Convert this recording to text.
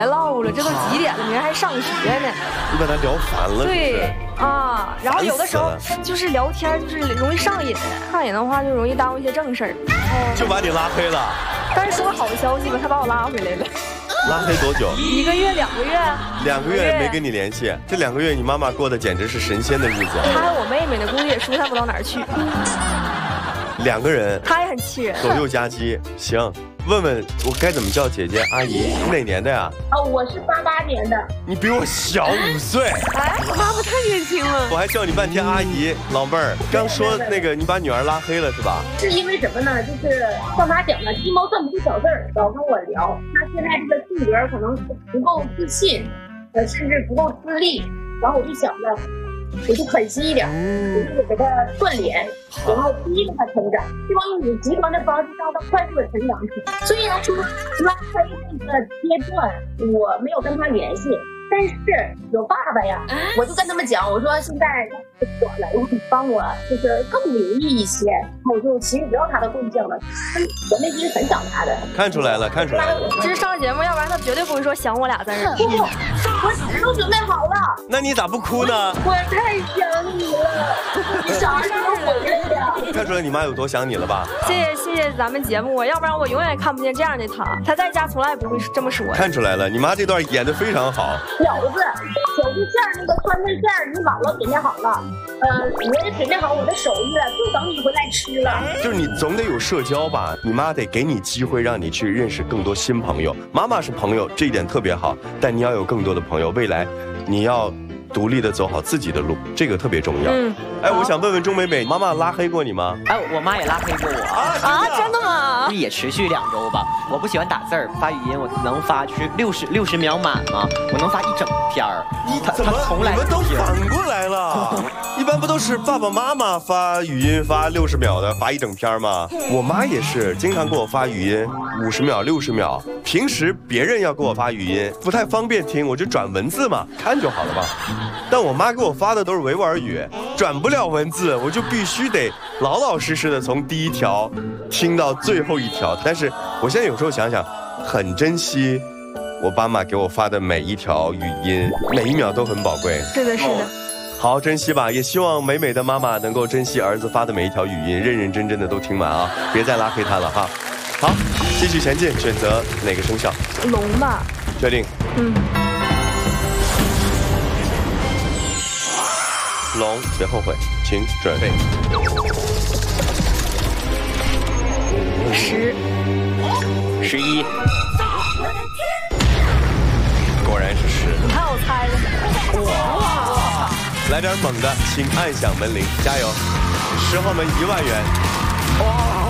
别唠了，这都几点了，明儿还上学呢。 你把他聊烦了。 对啊，然后有的时候就是聊天，就是容易上瘾，上瘾的话就容易耽误一些正事儿。 就把你拉黑了。 但是说个好消息吧，他把我拉回来了。 拉黑多久 ？1个月、2个月。 2个月没跟你联系，这2个月你妈妈过得简直是神仙的日子。 她和我妹妹呢，估计也疏散不到哪儿去。 2个人， 她也很气人。 左右夹击，行，问问我该怎么叫姐姐阿姨？你哪年的呀？ 我是88年的。 你比我小5岁。 哎，我妈妈太年轻了。 我还叫你半天阿姨，老妹儿。刚说那个你把女儿拉黑了是吧？ 是因为什么呢？就是像她讲的，鸡毛蒜皮小事儿老跟我聊。她现在这个性格可能是不够自信，甚至不够自立。然后我就想着。我就狠心一点，我就给他锻炼，然后逼着他成长，希望用极端的方式让他快速的成长。虽然说拉黑那个阶段我没有跟他联系，但是有爸爸呀，我就跟他们讲，我说现在我了，如果你帮我就是更留意一些，我就其实不要他的贡献了，我内心很想他的。 看出来了，看出来了， 这是上节目，要不然他绝对不会说想我俩字儿。 不，我纸都准备好了。 那你咋不哭呢？ 我太想你了，你啥时候回来呀？ 看出来你妈有多想你了吧？ 谢谢咱们节目，要不然我永远看不见这样的他在家从来不会这么说。 看出来了，你妈这段演得非常好。 饺子、手指馅那个酸菜馅你姥姥准备好了，我也准备好我的手艺了，就等你回来吃了。 就是你总得有社交吧，你妈得给你机会，让你去认识更多新朋友。妈妈是朋友，这一点特别好，但你要有更多的朋友，未来你要独立的走好自己的路，这个特别重要。哎，我想问问钟美美，妈妈拉黑过你吗？ 哎，我妈也拉黑过我啊，真的吗？ 也持续2周吧。我不喜欢打字儿，发语音我能发就是60秒满吗？我能发一整篇儿。 他从来你们都反过来了，一般不都是爸爸妈妈发语音发60秒的，发一整篇吗？我妈也是经常给我发语音50秒、60秒。平时别人要给我发语音不太方便听，我就转文字嘛，看就好了嘛。但我妈给我发的都是维吾尔语，转不了文字，我就必须得老老实实的从第1条听到最后1条。但是我现在有时候想想，很珍惜我爸妈给我发的每一条语音，每1秒都很宝贵。 是的，是的。 好，珍惜吧，也希望美美的妈妈能够珍惜儿子发的每一条语音，认认真真的都听完啊，别再拉黑他了哈。好，继续前进，选择哪个生肖？ 龙吧。 确定。龙，别后悔，请准备。 10、 11。 果然是10。 你看我猜的。哇！ 来点猛的，请按响门铃，加油！10号门1万元。哇！